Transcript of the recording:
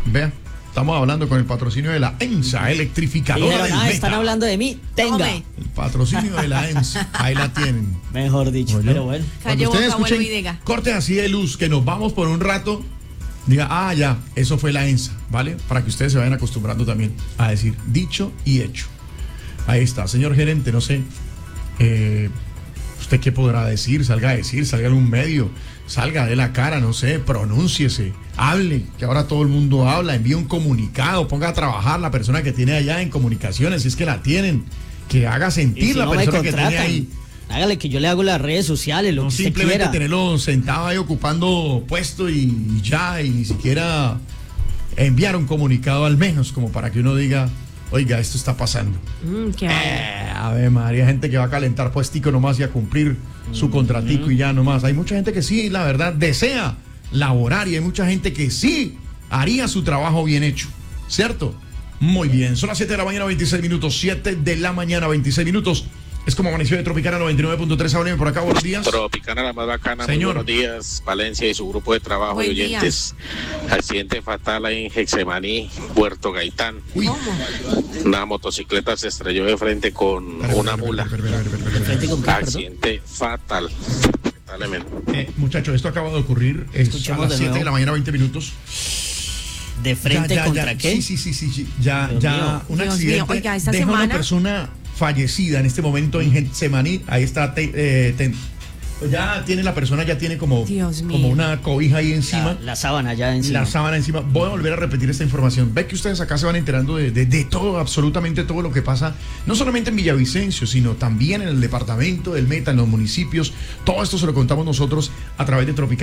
Vea, estamos hablando con el patrocinio de la EMSA, electrificadora Dijeron, del Meta. están hablando de mí, tenga. El patrocinio de la EMSA, ahí la tienen. Mejor dicho, Oye, pero bueno. Cuando Cayó ustedes boca, vuelve y escuchen diga. cortes así de luz, que nos vamos por un rato, diga, ya, eso fue la EMSA, ¿vale? Para que ustedes se vayan acostumbrando también a decir dicho y hecho. Ahí está, señor gerente, no sé, ¿usted qué podrá decir? Salga a decir, salga a algún medio, salga de la cara, no sé, pronúnciese, hable, que ahora todo el mundo habla, envíe un comunicado, ponga a trabajar la persona que tiene allá en comunicaciones, si es que la tienen, que haga Y sentir si la no me persona que tiene contratan, ahí. hágale que yo le hago las redes sociales, lo No que usted simplemente quiera. tenerlo sentado ahí ocupando puesto y ya, y ni siquiera enviar un comunicado al menos, como para que uno diga, oiga, esto está pasando. Qué vaina. A ver, María, gente que va a calentar puestico nomás y a cumplir su contratico y ya nomás. Hay mucha gente que sí, la verdad, desea laborar y hay mucha gente que sí haría su trabajo bien hecho, ¿cierto? Muy bien, son las 7 de la mañana, 26 minutos, 7 de la mañana, 26 minutos. Es como amaneció de Tropicana 99.3, háblame por acá, buenos días. Tropicana, la más bacana. Señor. Muy buenos días, Valencia y su grupo de trabajo Buen y oyentes. Accidente fatal ahí en Getsemaní, Puerto Gaitán. Uy. Una motocicleta se estrelló de frente con una mula. Frente con qué, perdón. Accidente fatal. Lamentablemente. Muchachos, esto acaba de ocurrir a Escuchemos las de 7 de nuevo. la mañana, 20 minutos. ¿De frente contra qué? Sí. Ya, Dios mío. un Dios accidente mío, oiga, esta deja una semana- persona fallecida en este momento en Getsemaní. Ahí está, ya tiene la persona, ya tiene como, Dios mío. como una cobija ahí encima. La sábana ya encima. La sábana encima. Voy a volver a repetir esta información. Ve que ustedes acá se van enterando de todo, absolutamente todo lo que pasa, no solamente en Villavicencio, sino también en el departamento del Meta, en los municipios. Todo esto se lo contamos nosotros a través de Tropicana.